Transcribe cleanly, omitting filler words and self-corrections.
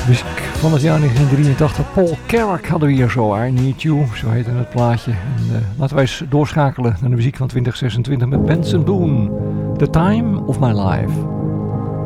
Muziek van het jaar 1983. Paul Carrack hadden we hier zo. I Need You, zo heette het plaatje. En, laten wij eens doorschakelen naar de muziek van 2026 met Benson Boone. The Time of My Life.